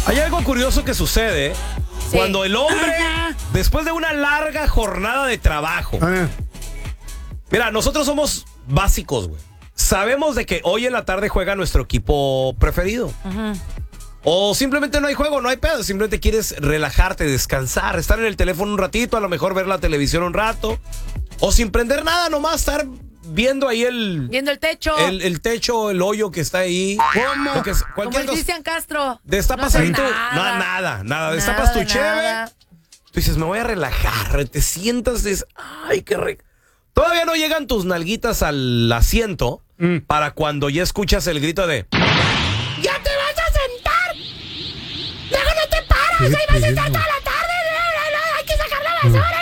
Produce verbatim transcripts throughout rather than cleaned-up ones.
Hay algo curioso que sucede sí. cuando el hombre, después de una larga jornada de trabajo, ah. mira, nosotros somos básicos, güey. Sabemos de que hoy en la tarde juega nuestro equipo preferido. Ajá. O simplemente no hay juego, no hay pedo. Simplemente quieres relajarte, descansar, estar en el teléfono un ratito, a lo mejor ver la televisión un rato. O sin prender nada, nomás estar viendo ahí el... Viendo el techo. El, el techo, el hoyo que está ahí. ¿Cómo? Que, Como el Cristian Castro. Destapas no ahí tu... nada. No, nada, nada. Destapas tu cheve. Tú dices, me voy a relajar. Te sientas, dices, ay, qué rico. Todavía no llegan tus nalguitas al asiento mm. para cuando ya escuchas el grito de... ¡Ya te vas a sentar! ¡Luego no te paras! ¡Ahí vas a estar toda la tarde! ¡Hay que sacarle las horas!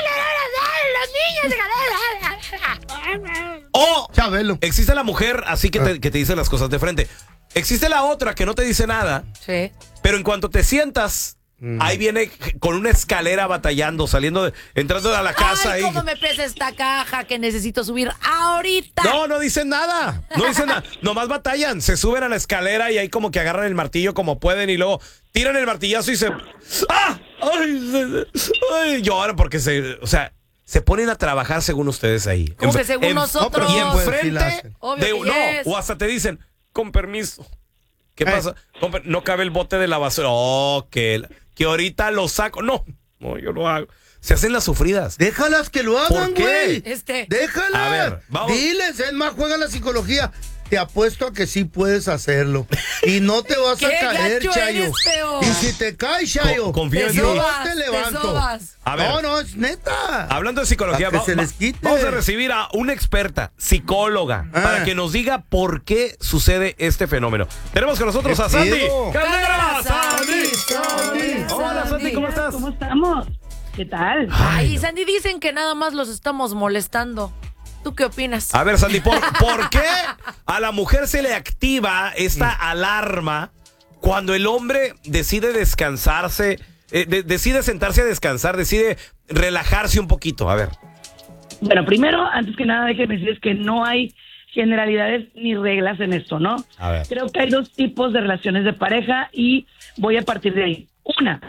¡Los niños! O Chabelo. Existe la mujer así que te, que te dice las cosas de frente. Existe la otra que no te dice nada. Sí. Pero en cuanto te sientas... Mm. Ahí viene con una escalera batallando, saliendo, de, entrando a la casa. Ay, ahí. cómo me pesa esta caja que necesito subir ahorita. No, no dicen nada. No dicen nada. Nomás batallan. Se suben a la escalera y ahí como que agarran el martillo como pueden y luego tiran el martillazo y se... ¡Ah! ¡Ay! ay lloran porque se... O sea, se ponen a trabajar según ustedes ahí. Como que según en, nosotros. Y enfrente... Obvio de, que no, yes. o hasta te dicen, con permiso. ¿Qué eh. pasa? Con, no cabe el bote de la basura. Oh, que... Que ahorita lo saco. No, no, yo lo hago. Se hacen las sufridas. Déjalas que lo hagan, güey. Este. Déjalas. A ver, vamos. Diles, es más, juega la psicología. Te apuesto a que sí puedes hacerlo. Y no te vas a caer, Chayo. Y si te caes, Chayo, Co confía en yo ti. te levanto. Te a ver, no, no, es neta. Hablando de psicología, que va, se va, les quite. vamos a recibir a una experta, psicóloga, ah. para que nos diga por qué sucede este fenómeno. Tenemos con nosotros a Sandy. ¡Candela! ¡Sandy! Sandy! Hola, Sandy, ¿cómo estás? ¿Cómo estamos? ¿Qué tal? Ay, Ay, Sandy, dicen que nada más los estamos molestando. ¿Tú qué opinas? A ver, Sandy, ¿por, ¿por qué a la mujer se le activa esta alarma cuando el hombre decide descansarse, eh, de, decide sentarse a descansar, decide relajarse un poquito? A ver. Bueno, primero, antes que nada, déjenme decirles que no hay generalidades ni reglas en esto, ¿no? A ver. Creo que hay dos tipos de relaciones de pareja y voy a partir de ahí. Una,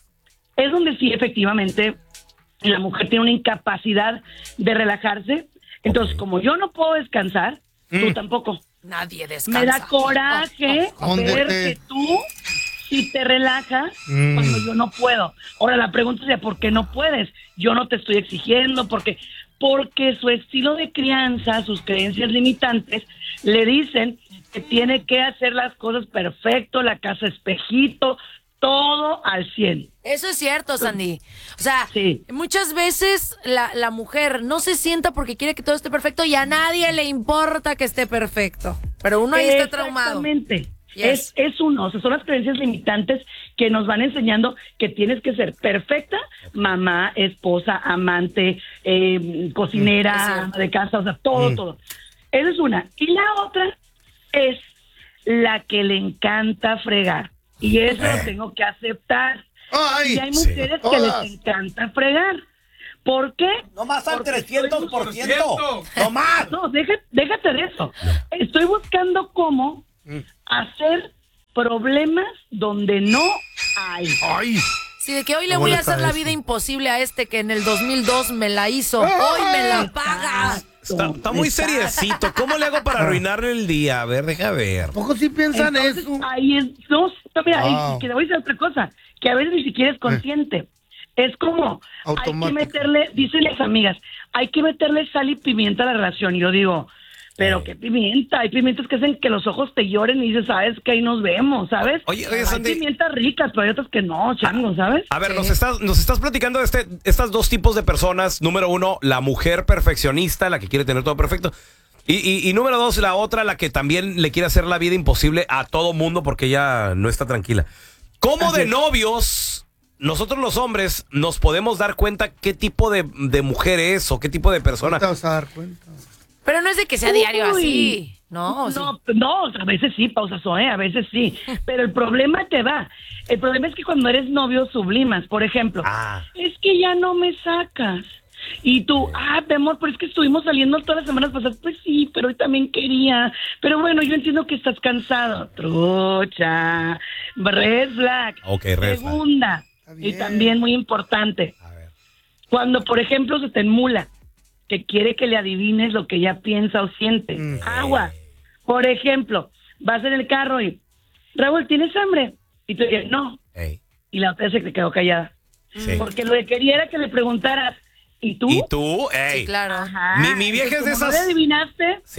es donde sí, efectivamente, la mujer tiene una incapacidad de relajarse. Entonces, okay. como yo no puedo descansar, mm. tú tampoco. Nadie descansa. Me da coraje oh, oh. ver te... que tú sí te relajas mm. cuando yo no puedo. Ahora, la pregunta es ¿por qué no puedes? Yo no te estoy exigiendo, porque porque su estilo de crianza, sus creencias limitantes, le dicen que tiene que hacer las cosas perfecto, la casa espejito, todo al cien. Eso es cierto, Sandy. O sea, sí. muchas veces la, la mujer no se sienta porque quiere que todo esté perfecto y a nadie le importa que esté perfecto. Pero uno ahí está traumado. Exactamente. Yes. Es, es uno, o sea, son las creencias limitantes que nos van enseñando que tienes que ser perfecta, mamá, esposa, amante, eh, cocinera, ama de casa, o sea, todo, mm. todo. Esa es una. Y la otra es la que le encanta fregar. Y eso lo tengo que aceptar. Ay, y hay mujeres sí. que les encanta fregar. ¿Por qué? No más al trescientos por ciento. Estoy... No más. No, déjate, déjate de eso. Estoy buscando cómo mm. hacer problemas donde no hay. Ay. Sí, de que hoy le voy a hacer la vida imposible a este que en el dos mil dos me la hizo. Ay. Hoy me la paga. Está, está muy seriecito. ¿Cómo le hago para arruinarle el día? A ver, deja ver. ¿Poco sí piensan Entonces, eso? Ahí es, no, mira, wow. y, que le voy a decir otra cosa, que a veces ni siquiera es consciente. Eh. Es como, automático. Hay que meterle, dicen las amigas, hay que meterle sal y pimienta a la relación. Y yo digo, pero qué pimienta, hay pimientas que hacen que los ojos te lloren y dices, sabes que ahí nos vemos, ¿sabes? Oye, oye, hay Sandy, pimientas ricas, pero hay otras que no, chango, ¿sabes? A ver, sí. nos estás, nos estás platicando de este, estas dos tipos de personas. Número uno, la mujer perfeccionista, la que quiere tener todo perfecto. Y, y, y número dos, la otra, la que también le quiere hacer la vida imposible a todo mundo porque ella no está tranquila. ¿Cómo Así de es. novios, nosotros los hombres, nos podemos dar cuenta qué tipo de, de mujer es o qué tipo de persona? No te vas a dar cuenta. Pero no es de que sea diario Uy. así, ¿no? No, sí. no, a veces sí, pausa Zoe, a veces sí. Pero el problema te va. El problema es que cuando eres novio sublimas, por ejemplo. Ah. Es que ya no me sacas. Y tú, ah, mi amor, pero es que estuvimos saliendo todas las semanas pasadas. Pues sí, pero hoy también quería. Pero bueno, yo entiendo que estás cansado. Trucha. Red flag. Ok, red flag. Segunda, y también muy importante. A ver. Cuando, por ejemplo, se te enmula, que quiere que le adivines lo que ella piensa o siente. Mm. Agua. Por ejemplo, vas en el carro y, Raúl, ¿tienes hambre? Y tú dices, no. Ey. Y la otra se te quedó callada. Sí. Porque lo que quería era que le preguntaras, ¿y tú? ¿Y tú? Ey. Sí, claro. Ajá. Mi, mi vieja es de Como esas... no le adivinaste, Sí.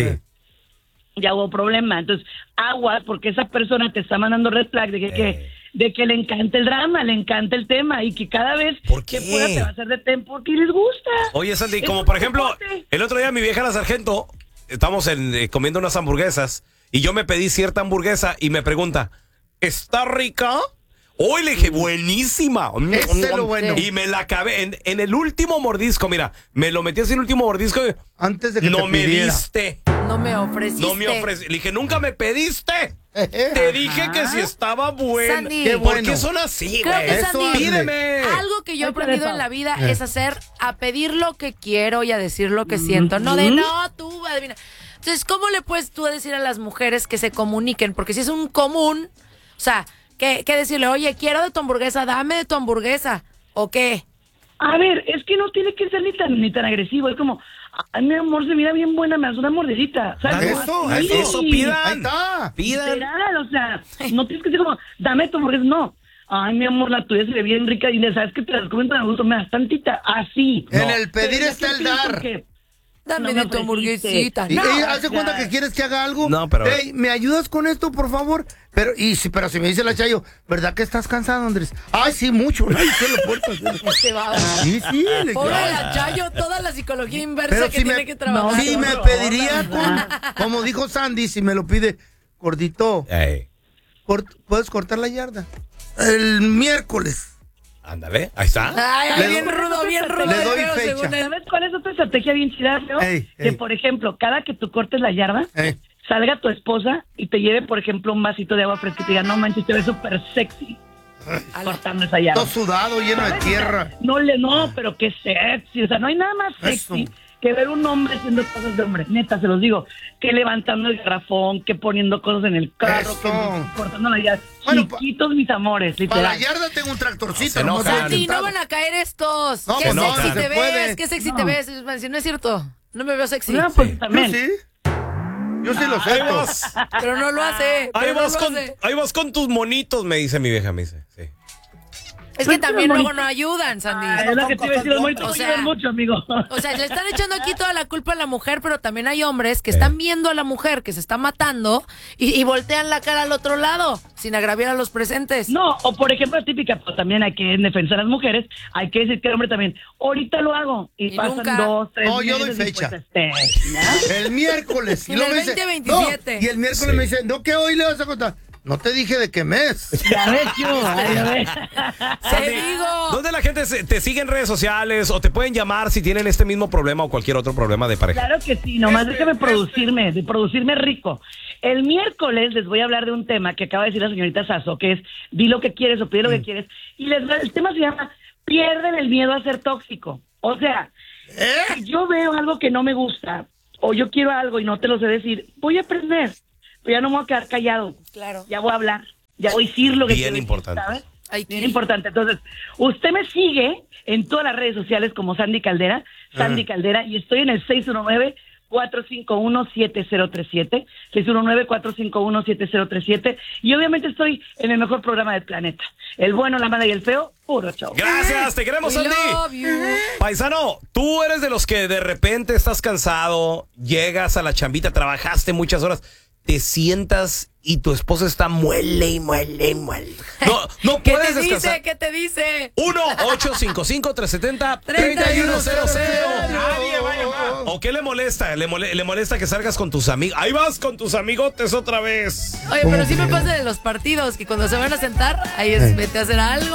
ya hubo problema. Entonces, agua, porque esa persona te está mandando red flag de que, que, de que le encanta el drama, le encanta el tema y que cada vez ¿Por qué? que pueda te va a hacer de tempo porque les gusta. Oye, Sandy, Es como un por ejemplo, deporte. el otro día mi vieja la sargento, estamos en, eh, comiendo unas hamburguesas y yo me pedí cierta hamburguesa y me pregunta, ¿está rica? Hoy le dije, buenísima. Ese es lo bueno. Y me la acabé en, en el último mordisco, mira, me lo metí así en el último mordisco y Antes de que no te me pidiera. diste. No me ofreciste. No me ofrecí. Le dije, nunca me pediste. Eh, eh. Te dije que si estaba buena. Sandy. Qué ¿Por bueno. qué son así, Creo güey? que Eso Sandy, hazle. Pídeme. algo que yo he Ay, qué aprendido de en la vida Eh. es hacer, a pedir lo que quiero y a decir lo que siento. No de, no, tú, adivina. Entonces, ¿cómo le puedes tú decir a las mujeres que se comuniquen? Porque si es un común, o sea, que, que decirle, oye, quiero de tu hamburguesa, dame de tu hamburguesa, ¿o qué? A ver, es que no tiene que ser ni tan, ni tan agresivo. Es como, ay, mi amor, se mira bien buena, me das una mordidita. ¿Sabes? Eso, Como así. Eso pidan. Ahí está. Pidan. Literal, o sea, no tienes que decir como, dame tu hamburguesa, no. Ay, mi amor, la tuya se ve bien rica y sabes que te las comen tan a gusto, me das tantita, así. En No. el pedir Pero ya está que el pides dar. porque- Dame No me de tu ofreciste. hamburguesita. Y No, ella hace ya. cuenta que quieres que haga algo. No, pero- Ey, ¿me ayudas con esto, por favor? Pero, y si, pero si me dice la Chayo, ¿verdad que estás cansado, Andrés? Ay, sí, mucho. Ay, se lo puedo hacer. se va. Sí, sí. le- Pobre la Chayo, toda la psicología inversa Pero que si tiene me, que trabajar. si me pediría, con, como dijo Sandy, si me lo pide, gordito, Ey. cort- ¿puedes cortar la yarda? El miércoles. Ándale, ahí está. Ay, ay, Le bien doy- rudo, bien rudo. le doy pero fecha. según él. ¿Sabes cuál es otra estrategia bien chida, Leo? Ey, Que, ey. por ejemplo, cada que tú cortes la yarda, Ey. salga tu esposa y te lleve, por ejemplo, un vasito de agua fresca y te diga, no manches, te ves súper sexy cortando esa yarda. Todo sudado, lleno de ¿Sabes? tierra. No, le, no, pero qué sexy. O sea, no hay nada más sexy Eso. que ver un hombre haciendo cosas de hombre. Neta, se los digo. Que levantando el garrafón, que poniendo cosas en el carro, Eso. que cortando la yarda. Bueno, pa- Chiquitos, mis amores, Para la literal. yarda tengo un tractorcito. Se nomás enojan. he Sandy, no intentado. van a caer estos. No, qué pues no, sexy se te ves, puede. qué sexy No. te ves. Van a decir, no es cierto. No me veo sexy. No, pues Sí. Yo también. sí. Yo sí lo Ahí sé. vas. Pero no lo hace. Ahí pero no vas, lo con, hace. ahí vas con tus monitos, me dice mi vieja, me dice. Sí. Es que también Pero luego bonito. no ayudan, Sandy. Ah, es lo que te iba a decir, los monitos O no sea- ayudan mucho, amigo. O sea, le están echando aquí toda la culpa a la mujer, pero también hay hombres que están viendo a la mujer que se está matando y, y voltean la cara al otro lado, sin agraviar a los presentes. No, o por ejemplo, la típica, pues también hay que defender a las mujeres, hay que decir que el hombre también, ahorita lo hago, y, Y pasan nunca. dos, tres No, yo doy meses y fecha. pues, este, ¿ya? El miércoles. Y En luego el me dice, veinte veintisiete. no, y el miércoles Sí. me dice, no, que hoy le vas a contar. No te dije de qué mes. Ya ves, yo, ya ves. Te digo. ¿Dónde la gente se- te sigue en redes sociales o te pueden llamar si tienen este mismo problema o cualquier otro problema de pareja? Claro que sí, nomás déjame producirme, de producirme rico. El miércoles les voy a hablar de un tema que acaba de decir la señorita Sasso, que es di lo que quieres o pide lo que quieres. Y les va- el tema se llama pierden el miedo a ser tóxico. O sea, si yo veo algo que no me gusta o yo quiero algo y no te lo sé decir, voy a aprender. Pero ya no me voy a quedar callado. Claro. Ya voy a hablar, ya voy a decir lo que Bien quiero decir, importante. ¿sabes? Ay, Bien qué- importante. Entonces, usted me sigue en todas las redes sociales como Sandy Caldera, Sandy Caldera, y estoy en el seis uno nueve, cuatro cinco uno, siete cero tres siete, seis uno nueve, cuatro cinco uno, siete cero tres siete, y obviamente estoy en el mejor programa del planeta. El bueno, la mala y el feo, puro show. Gracias, te queremos, We Sandy. love you. Paisano, tú eres de los que de repente estás cansado, llegas a la chambita, trabajaste muchas horas, te sientas y tu esposa está muele y muele y muele. No, no ¿Qué puedes te descansar. dice? ¿Qué te dice? uno ocho cinco cinco, tres siete cero, tres uno cero cero. Nadie va a llamar. ¿O qué le molesta? ¿Le, mole- le molesta que salgas con tus amigos? Ahí vas con tus amigotes otra vez. Oye, pero sí me pasa de los partidos, que cuando se van a sentar, ahí es, vete a hacer algo.